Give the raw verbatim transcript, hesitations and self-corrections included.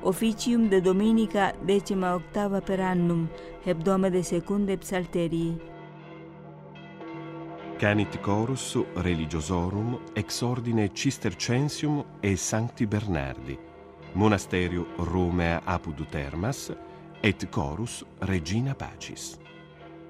officium de dominica decima octava per annum, hebdome de secunde psalterii. Canit chorus religiosorum ex ordine Cistercensium e Sancti Bernardi, monasterio Romea apud Termas, et chorus Regina Pacis.